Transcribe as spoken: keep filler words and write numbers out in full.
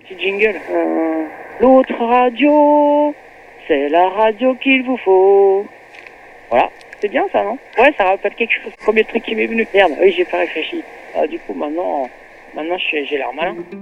petit jingle. Euh, L'autre radio, c'est la radio qu'il vous faut. Voilà, c'est bien ça, non? Ouais, ça rappelle quelque chose. Premier truc qui m'est venu. Merde, oui, j'ai pas réfléchi. Ah, du coup, maintenant, maintenant j'ai l'air malin.